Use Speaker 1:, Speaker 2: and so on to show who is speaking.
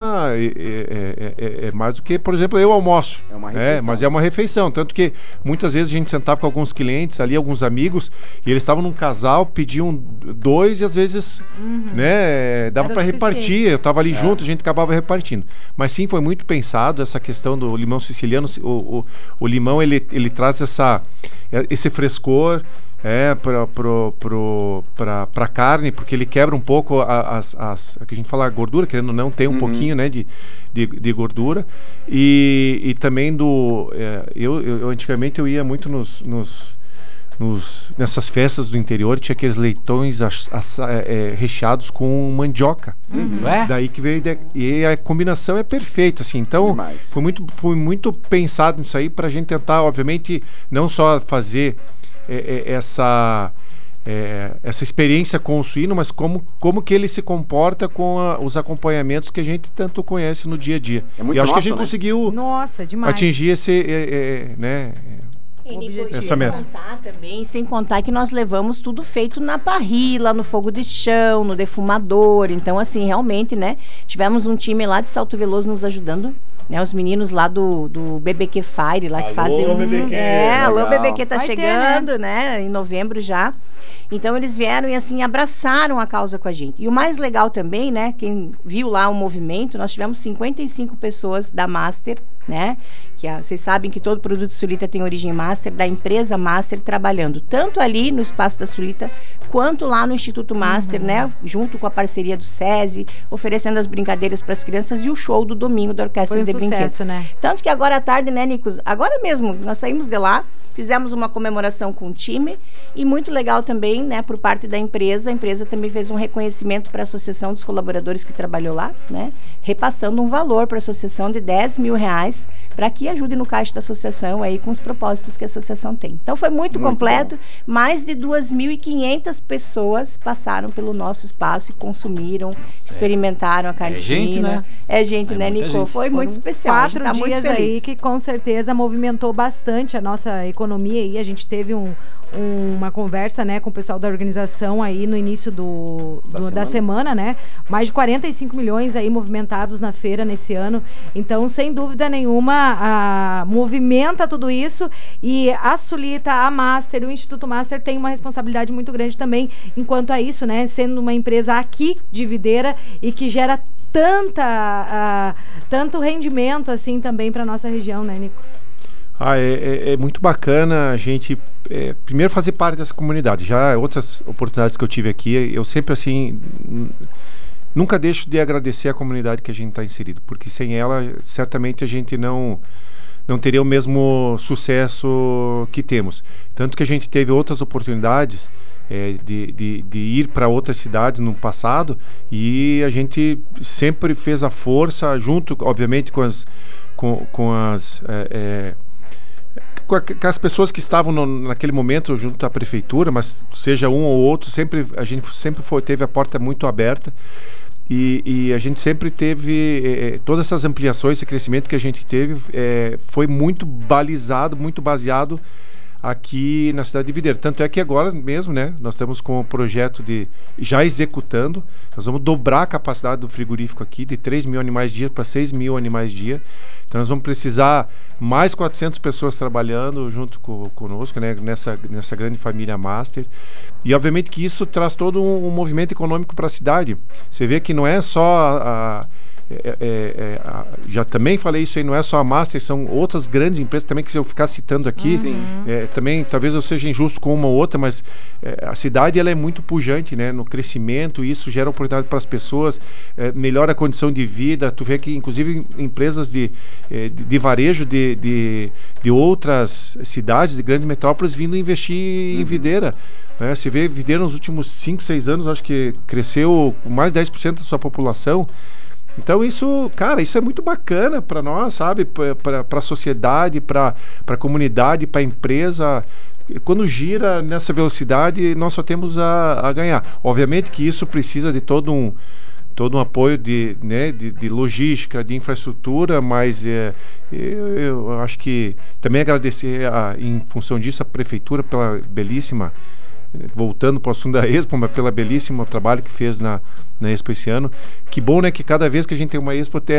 Speaker 1: é mais do que, por exemplo, eu almoço.
Speaker 2: É uma refeição.
Speaker 1: Mas é uma refeição. Tanto que muitas vezes a gente sentava com alguns clientes ali, alguns amigos, e eles estavam num casal, pediam 2 e às vezes, dava para repartir. Eu estava ali junto, a gente acabava repartindo. Mas sim, foi muito pensado essa questão do limão siciliano. O limão, ele traz esse frescor para carne, porque ele quebra um pouco a que a gente fala, a gordura, querendo ou não, tem um pouquinho, né, de gordura. E também eu antigamente eu ia muito nessas festas do interior, tinha aqueles leitões recheados com mandioca. Daí que veio e a combinação é perfeita, assim. Então foi muito pensado nisso aí para a gente tentar, obviamente, não só fazer essa experiência com o suíno, mas como que ele se comporta com os acompanhamentos que a gente tanto conhece no dia a dia. E eu acho que a gente conseguiu atingir esse essa meta.
Speaker 3: Sem contar que nós levamos tudo feito na parrilla, no fogo de chão, no defumador. Então, assim, realmente, né? Tivemos um time lá de Salto Veloso nos ajudando. Né, os meninos lá do BBQ Fire, lá que fazem Alô, BBQ tá chegando, né? Em novembro já. Então, eles vieram e, assim, abraçaram a causa com a gente. E o mais legal também, né? Quem viu lá o movimento, nós tivemos 55 pessoas da Master, né? Vocês sabem que todo produto Sulita tem origem Master, da empresa Master, trabalhando tanto ali no Espaço da Sulita, quanto lá no Instituto Master, né? Junto com a parceria do SESI, oferecendo as brincadeiras para as crianças e o show do domingo da Orquestra de Brinquedos. Né? Tanto que agora à tarde, né, Nicos? Agora mesmo, nós saímos de lá, fizemos uma comemoração com o time e muito legal também, né, por parte da empresa. A empresa também fez um reconhecimento para a associação dos colaboradores que trabalhou lá, né, repassando um valor para a associação de R$10 mil para que ajude no caixa da associação aí com os propósitos que a associação tem. Então foi muito completo, bom. Mais de 2.500 pessoas passaram pelo nosso espaço e consumiram, experimentaram a carne suína. É gente, né, Nico? Foi muito especial.
Speaker 4: 4 dias aí que com certeza movimentou bastante a nossa economia e a gente teve uma conversa, né, com o pessoal da organização aí no início da semana, né? Mais de 45 milhões aí movimentados na feira nesse ano. Então, sem dúvida nenhuma, movimenta tudo isso e a Sulita, a Master, o Instituto Master tem uma responsabilidade muito grande também enquanto a isso, né? Sendo uma empresa aqui de Videira e que gera tanto rendimento assim também para nossa região, né, Nico?
Speaker 1: É muito bacana a gente primeiro fazer parte dessa comunidade. Já outras oportunidades que eu tive aqui, eu sempre assim nunca deixo de agradecer a comunidade que a gente está inserido, porque sem ela certamente a gente não teria o mesmo sucesso que temos. Tanto que a gente teve outras oportunidades de ir para outras cidades no passado e a gente sempre fez a força junto, obviamente, com as pessoas que estavam naquele momento junto à prefeitura, mas seja um ou outro, a gente sempre teve a porta muito aberta e a gente sempre teve todas essas ampliações, esse crescimento que a gente teve foi muito balizado, muito baseado aqui na cidade de Videira. Tanto é que agora mesmo, né, nós estamos com o projeto já executando, nós vamos dobrar a capacidade do frigorífico aqui de 3 mil animais dia para 6 mil animais dia. Então nós vamos precisar mais 400 pessoas trabalhando junto conosco, né, nessa grande família Master. E obviamente que isso traz todo um movimento econômico para a cidade. Você vê que não é só já também falei isso aí, não é só a Master, são outras grandes empresas também que se eu ficar citando aqui, também talvez eu seja injusto com uma ou outra, mas a cidade ela é muito pujante, né, no crescimento, e isso gera oportunidade para as pessoas, melhora a condição de vida. Tu vê que inclusive empresas de varejo de outras cidades, de grandes metrópoles vindo investir em Videira. Você vê Videira nos últimos 5, 6 anos, acho que cresceu com mais de 10% da sua população. Então isso, cara, isso é muito bacana para nós, sabe? Para a sociedade, para a comunidade, para a empresa. Quando gira nessa velocidade, nós só temos a ganhar. Obviamente que isso precisa de todo um apoio de logística, de infraestrutura, mas eu acho que também agradecer em função disso a prefeitura pela belíssima, voltando para o assunto da Expo, mas pela belíssimo trabalho que fez na Expo esse ano. Que bom, né, que cada vez que a gente tem uma Expo